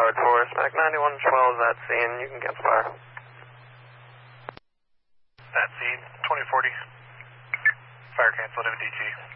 Howard Forest, Mac 9112 is at scene. You can cancel fire. At scene, 2040. Fire canceled, MDT.